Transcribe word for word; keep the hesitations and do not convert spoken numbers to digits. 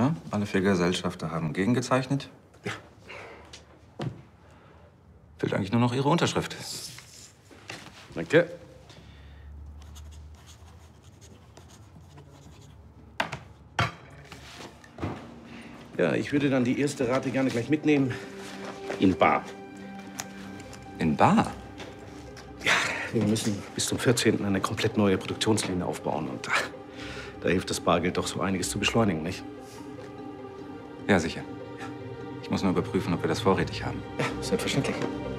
Ja, alle vier Gesellschafter haben gegengezeichnet. Ja. Fehlt eigentlich nur noch Ihre Unterschrift. Danke. Ja, ich würde dann die erste Rate gerne gleich mitnehmen. In bar. In bar? Ja, wir müssen bis zum vierzehnten eine komplett neue Produktionslinie aufbauen. Und da, da hilft das Bargeld doch so einiges zu beschleunigen, nicht? Ja, sicher. Ich muss nur überprüfen, ob wir das vorrätig haben. Ja, selbstverständlich.